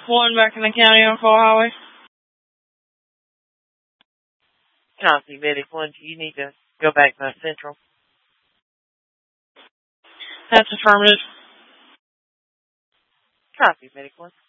1 back in the county on Fall Highway. Copy, Medic 1. Do you need to go back by Central? That's affirmative. Copy, Medic 1.